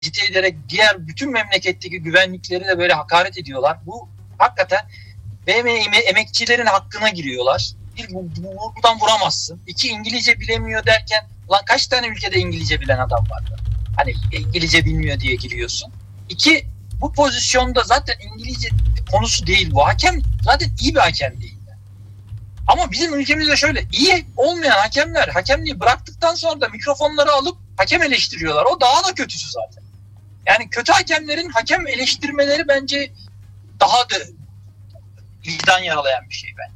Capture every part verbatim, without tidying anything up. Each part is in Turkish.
ederek diğer bütün memleketteki güvenlikleri de böyle hakaret ediyorlar. Bu hakikaten benim emekçilerin hakkına giriyorlar. Bir, bu, bu, buradan vuramazsın. İki, İngilizce bilemiyor derken lan kaç tane ülkede İngilizce bilen adam vardı? Hani İngilizce bilmiyor diye giriyorsun. İki, bu pozisyonda zaten İngilizce konusu değil bu. Hakem zaten iyi bir hakem değil. Ama bizim ülkemizde şöyle iyi olmayan hakemler hakemliği bıraktıktan sonra da mikrofonları alıp hakem eleştiriyorlar. O daha da kötüsü zaten. Yani kötü hakemlerin hakem eleştirmeleri bence daha da vicdan yaralayan bir şey ben.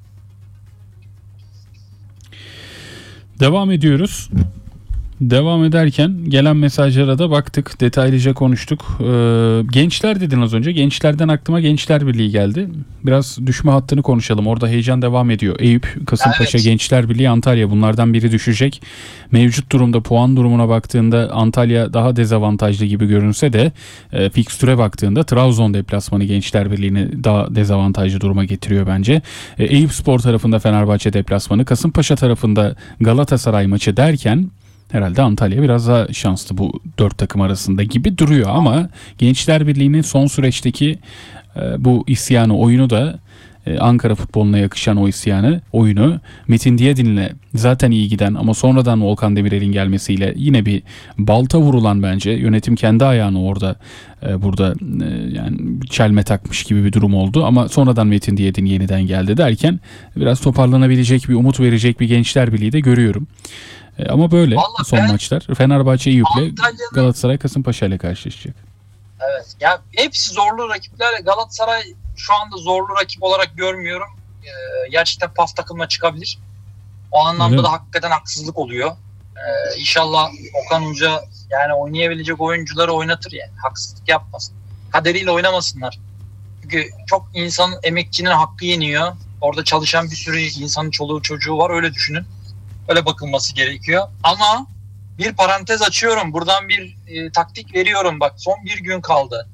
Devam ediyoruz. Devam ederken gelen mesajlara da baktık. Detaylıca konuştuk. Ee, gençler dedin az önce. Gençlerden aklıma Gençler Birliği geldi. Biraz düşme hattını konuşalım. Orada heyecan devam ediyor. Eyüp, Kasımpaşa, evet. Gençler Birliği, Antalya. Bunlardan biri düşecek. Mevcut durumda puan durumuna baktığında Antalya daha dezavantajlı gibi görünse de e, fikstüre baktığında Trabzon deplasmanı Gençler Birliği'ni daha dezavantajlı duruma getiriyor bence. E, Eyüpspor tarafında Fenerbahçe deplasmanı, Kasımpaşa tarafında Galatasaray maçı derken herhalde Antalya biraz daha şanslı bu dört takım arasında gibi duruyor ama Gençler Birliği'nin son süreçteki e, bu isyanı, oyunu da e, Ankara futboluna yakışan o isyanı, oyunu Metin Diyadin'le zaten iyi giden ama sonradan Volkan Demirel'in gelmesiyle yine bir balta vurulan bence. Yönetim kendi ayağını orada e, burada e, yani çelme takmış gibi bir durum oldu ama sonradan Metin Diyadin yeniden geldi derken biraz toparlanabilecek bir, umut verecek bir Gençler Birliği de görüyorum. Ama böyle vallahi son maçlar. Fenerbahçe Eyüp'le, Galatasaray Kasımpaşa ile karşılaşacak. Evet. Ya hepsi zorlu rakipler. Galatasaray şu anda zorlu rakip olarak görmüyorum. Ee, gerçekten paf takımla çıkabilir. O anlamda evet. da hakikaten haksızlık oluyor. Ee, İnşallah Okan Hoca yani oynayabilecek oyuncuları oynatır yani. Haksızlık yapmasın. Kaderiyle oynamasınlar. Çünkü çok insan, emekçinin hakkı yeniyor. Orada çalışan bir sürü insanın çoluğu çocuğu var. Öyle düşünün. Öyle bakılması gerekiyor. Ama bir parantez açıyorum. Buradan bir e, taktik veriyorum. Bak son bir gün kaldı.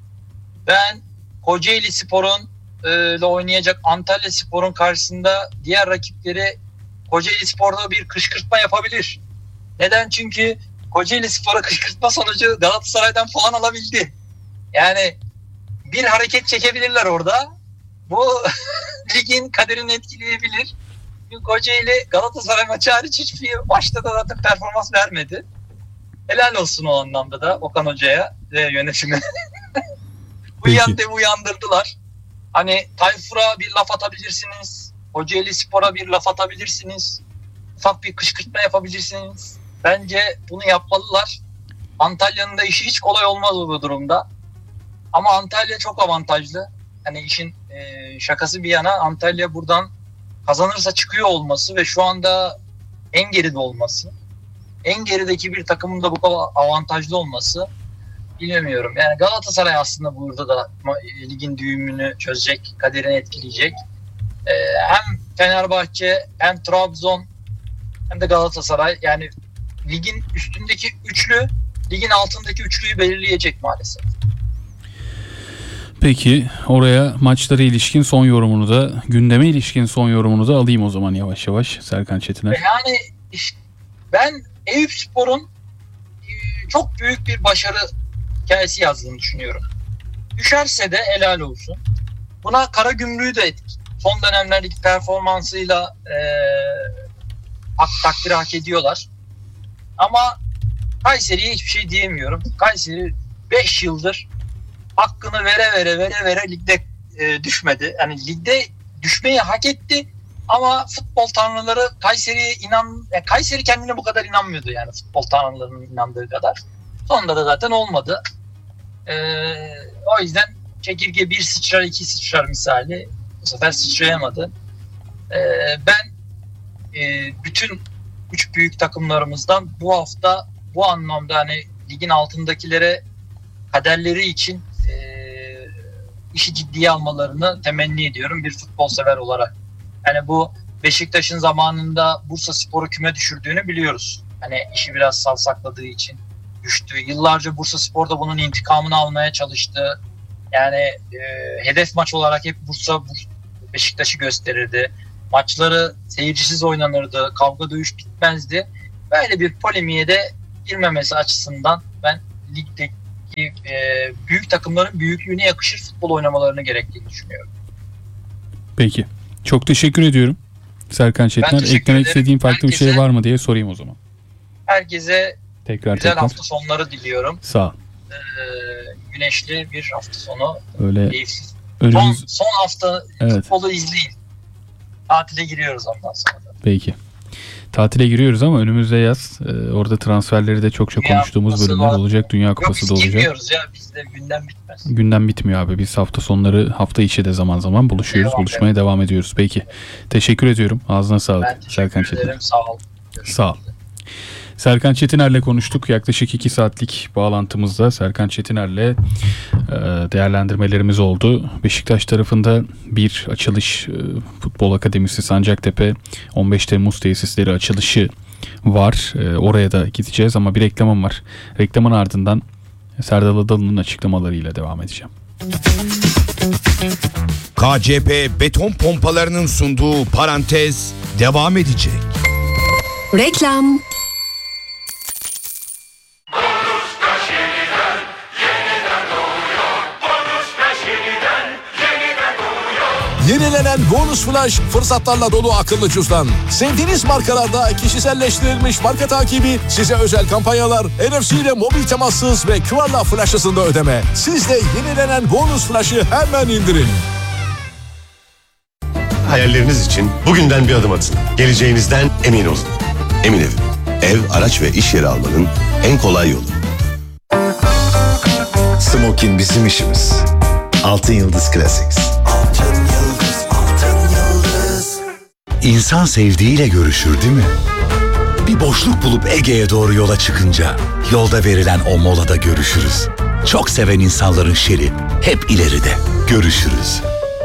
Ben Kocaeli Spor'un e, ile oynayacak Antalya Spor'un karşısında diğer rakipleri Kocaeli Spor'da bir kışkırtma yapabilir. Neden? Çünkü Kocaeli Spor'a kışkırtma sonucu Galatasaray'dan puan alabildi. Yani bir hareket çekebilirler orada. Bu ligin kaderini etkileyebilir. Kocaeli Galatasaray maçı hariç hiçbir maçta da zaten performans vermedi. Helal olsun o anlamda da Okan Hoca'ya ve yönetime. Uyandı, uyandırdılar. Hani Tayfur'a bir laf atabilirsiniz. Kocaeli Spor'a bir laf atabilirsiniz. Ufak bir kışkırtma yapabilirsiniz. Bence bunu yapmalılar. Antalya'nın da işi hiç kolay olmaz bu durumda. Ama Antalya çok avantajlı. Hani işin e, şakası bir yana Antalya buradan kazanırsa çıkıyor olması ve şu anda en geride olması, en gerideki bir takımın da bu kadar avantajlı olması bilemiyorum. Yani Galatasaray aslında burada da ligin düğümünü çözecek, kaderini etkileyecek. Ee, hem Fenerbahçe, hem Trabzon, hem de Galatasaray yani ligin üstündeki üçlü, ligin altındaki üçlüyü belirleyecek maalesef. Peki oraya maçlara ilişkin son yorumunu da, gündeme ilişkin son yorumunu da alayım o zaman yavaş yavaş Serkan Çetiner. Yani işte ben Eyüpspor'un çok büyük bir başarı hikayesi yazdığını düşünüyorum. Düşerse de helal olsun. Buna Karagümrük'ü de son dönemlerdeki performansıyla e, hak, takdiri hak ediyorlar. Ama Kayseri'ye hiçbir şey diyemiyorum. Kayseri beş yıldır hakkını vere vere vere vere ligde e, düşmedi. Yani ligde düşmeyi hak etti ama futbol tanrıları Kayseri'ye inan yani Kayseri kendine bu kadar inanmıyordu yani futbol tanrılarının inandığı kadar. Sonunda da zaten olmadı. E, o yüzden çekirge bir sıçrar iki sıçrar misali bu sefer sıçrayamadı. E, ben e, bütün üç büyük takımlarımızdan bu hafta bu anlamda hani ligin altındakilere kaderleri için işi ciddiye almalarını temenni ediyorum bir futbol sever olarak. Yani bu Beşiktaş'ın zamanında Bursaspor'u küme düşürdüğünü biliyoruz. Hani işi biraz savsakladığı için düştü. Yıllarca Bursaspor da bunun intikamını almaya çalıştı. Yani e, hedef maç olarak hep Bursa Beşiktaş'ı gösterirdi. Maçları seyircisiz oynanırdı. Kavga dövüş bitmezdi. Böyle bir polemiğe de girmemesi açısından ben ligde ki e, büyük takımların büyüklüğüne yakışır futbol oynamalarını gerektiğini düşünüyorum. Peki. Çok teşekkür ediyorum. Serkan Çetiner. teşekkür Eklemek ederim. istediğin farklı bir şey Herkese- var mı diye sorayım o zaman. Herkese Tekrar güzel tekrar. hafta sonları diliyorum. Sağ ol. E, güneşli bir hafta sonu. Öyle Keyifli. Son, önümüz... son hafta Evet. futbolu izleyin. Tatile giriyoruz ondan sonra da. Peki. Tatile giriyoruz ama önümüzde yaz. Ee, orada transferleri de çok çok Dünya konuştuğumuz Kupası bölümler var. olacak. Dünya Yok Kupası biz da olacak. girmiyoruz ya. Bizde gündem bitmez. Gündem bitmiyor abi. Biz hafta sonları, hafta içi de zaman zaman buluşuyoruz. Devam Buluşmaya devam ediyoruz. Peki. Teşekkür ediyorum. Ağzına sağlık. Ben teşekkür Serkan Çetiner. ederim. Sağ ol. Görüşmek Sağ ol. üzere. Serkan Çetiner'le konuştuk. Yaklaşık iki saatlik bağlantımızda Serkan Çetiner'le e, değerlendirmelerimiz oldu. Beşiktaş tarafında bir açılış, e, Futbol Akademisi Sancaktepe on beş Temmuz tesisleri açılışı var. E, oraya da gideceğiz ama bir reklamım var. Reklamın ardından Serdal Adalı'nın açıklamalarıyla devam edeceğim. K C P beton pompalarının sunduğu parantez devam edecek. Reklam. Yenilenen Bonus Flash fırsatlarla dolu akıllı cüzdan. Sevdiğiniz markalarda kişiselleştirilmiş marka takibi, size özel kampanyalar, N F C ile mobil temassız ve Q R'la flash hızında ödeme. Siz de yenilenen Bonus Flash'ı hemen indirin. Hayalleriniz için bugünden bir adım atın. Geleceğinizden emin olun. Emin Ev. Ev, araç ve iş yeri almanın en kolay yolu. Smokin bizim işimiz. Altın Yıldız Classics. İnsan sevdiğiyle görüşür değil mi? Bir boşluk bulup Ege'ye doğru yola çıkınca yolda verilen o molada görüşürüz. Çok seven insanların şeri hep ileride. Görüşürüz.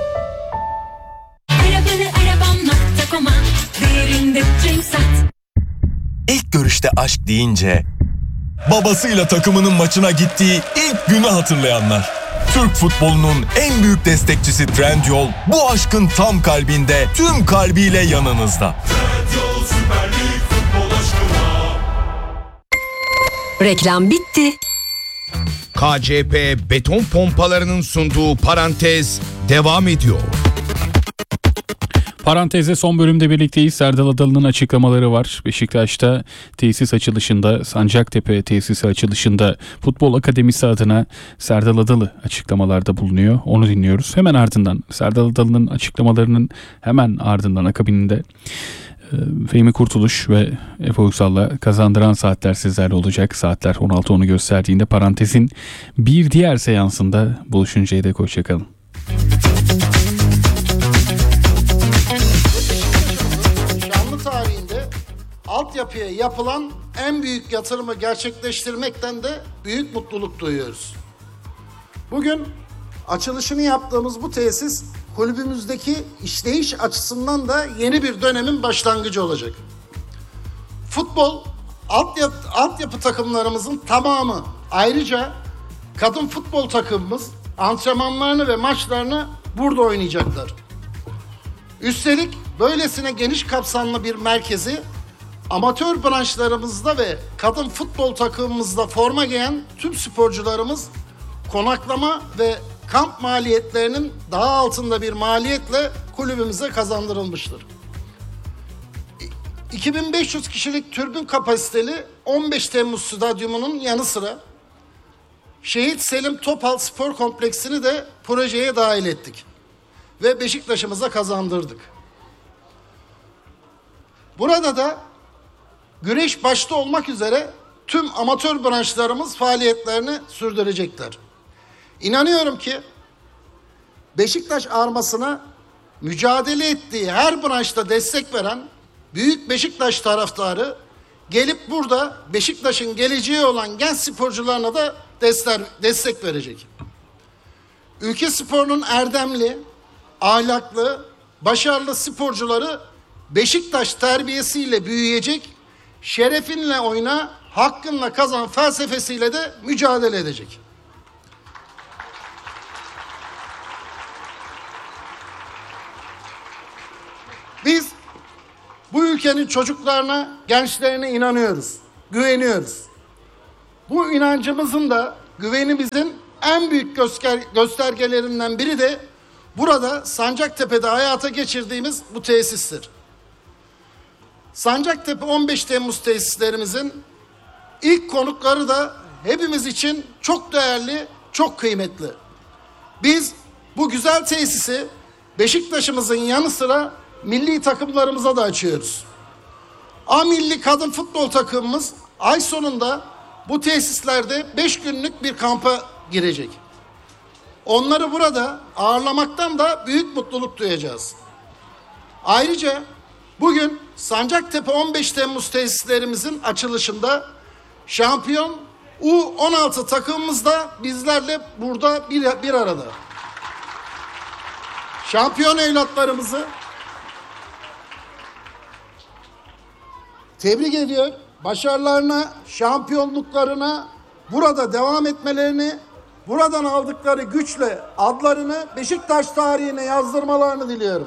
İlk görüşte aşk deyince babasıyla takımının maçına gittiği ilk günü hatırlayanlar. Türk futbolunun en büyük destekçisi Trendyol bu aşkın tam kalbinde, tüm kalbiyle yanınızda. Trendyol Süper Lig futbol aşkına. Reklam bitti. K C P beton pompalarının sunduğu parantez devam ediyor. Parantezde son bölümde birlikteyiz. Serdal Adalı'nın açıklamaları var. Beşiktaş'ta tesis açılışında, Sancaktepe tesisi açılışında Futbol Akademisi adına Serdal Adalı açıklamalarda bulunuyor. Onu dinliyoruz. Hemen ardından Serdal Adalı'nın açıklamalarının hemen ardından akabininde Fehmi Kurtuluş ve Efe Uysal'la Kazandıran Saatler sizlerle olacak. Saatler on altı onu gösterdiğinde parantezin bir diğer seansında buluşuncaya dek hoşçakalın. Tarihinde altyapıya yapılan en büyük yatırımı gerçekleştirmekten de büyük mutluluk duyuyoruz. Bugün açılışını yaptığımız bu tesis kulübümüzdeki işleyiş açısından da yeni bir dönemin başlangıcı olacak. Futbol altyapı, altyapı takımlarımızın tamamı, ayrıca kadın futbol takımımız antrenmanlarını ve maçlarını burada oynayacaklar. Üstelik böylesine geniş kapsamlı bir merkezi amatör branşlarımızda ve kadın futbol takımımızda forma giyen tüm sporcularımız konaklama ve kamp maliyetlerinin daha altında bir maliyetle kulübümüze kazandırılmıştır. iki bin beş yüz kişilik tribün kapasiteli on beş Temmuz Stadyumu'nun yanı sıra Şehit Selim Topal Spor Kompleksini de projeye dahil ettik ve Beşiktaş'ımıza kazandırdık. Burada da güreş başta olmak üzere tüm amatör branşlarımız faaliyetlerini sürdürecekler. İnanıyorum ki Beşiktaş armasına mücadele ettiği her branşta destek veren büyük Beşiktaş taraftarı gelip burada Beşiktaş'ın geleceği olan genç sporcularına da destek, destek verecek. Ülke sporunun erdemli, ahlaklı, başarılı sporcuları Beşiktaş terbiyesiyle büyüyecek, şerefinle oyna, hakkınla kazan felsefesiyle de mücadele edecek. Biz bu ülkenin çocuklarına, gençlerine inanıyoruz, güveniyoruz. Bu inancımızın da güvenimizin en büyük göster göstergelerinden biri de burada Sancaktepe'de hayata geçirdiğimiz bu tesistir. Sancaktepe on beş Temmuz tesislerimizin ilk konukları da hepimiz için çok değerli, çok kıymetli. Biz bu güzel tesisi Beşiktaş'ımızın yanı sıra milli takımlarımıza da açıyoruz. A milli kadın futbol takımımız ay sonunda bu tesislerde beş günlük bir kampa girecek. Onları burada ağırlamaktan da büyük mutluluk duyacağız. Ayrıca bugün Sancaktepe on beş Temmuz tesislerimizin açılışında şampiyon U on altı takımımız da bizlerle burada bir, bir arada. Şampiyon evlatlarımızı tebrik ediyor. Başarılarına, şampiyonluklarına burada devam etmelerini, buradan aldıkları güçle adlarını Beşiktaş tarihine yazdırmalarını diliyorum.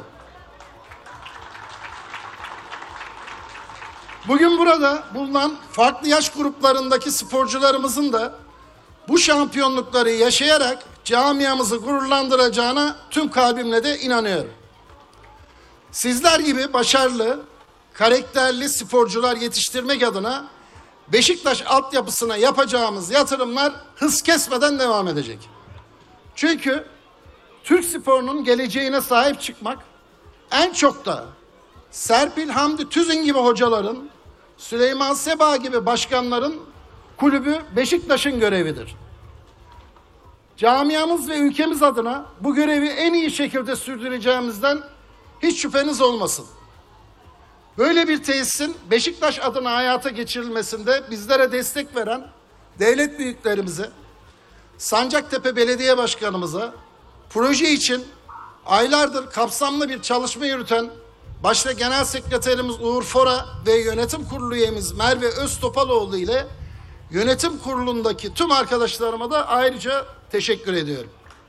Bugün burada bulunan farklı yaş gruplarındaki sporcularımızın da bu şampiyonlukları yaşayarak camiamızı gururlandıracağına tüm kalbimle de inanıyorum. Sizler gibi başarılı, karakterli sporcular yetiştirmek adına Beşiktaş altyapısına yapacağımız yatırımlar hız kesmeden devam edecek. Çünkü Türk sporunun geleceğine sahip çıkmak en çok da Serpil Hamdi Tüzün gibi hocaların, Süleyman Seba gibi başkanların kulübü Beşiktaş'ın görevidir. Camiamız ve ülkemiz adına bu görevi en iyi şekilde sürdüreceğimizden hiç şüpheniz olmasın. Böyle bir tesisin Beşiktaş adına hayata geçirilmesinde bizlere destek veren devlet büyüklerimize, Sancaktepe Belediye Başkanımıza, proje için aylardır kapsamlı bir çalışma yürüten başta Genel Sekreterimiz Uğur Fora ve Yönetim Kurulu üyemiz Merve Öztopaloğlu ile Yönetim Kurulu'ndaki tüm arkadaşlarıma da ayrıca teşekkür ediyorum.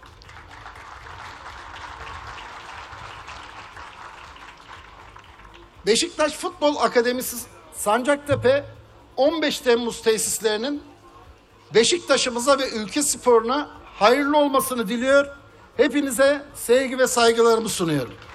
Beşiktaş Futbol Akademisi Sancaktepe on beş Temmuz tesislerinin Beşiktaş'ımıza ve ülke sporuna hayırlı olmasını diliyor. Hepinize sevgi ve saygılarımı sunuyorum.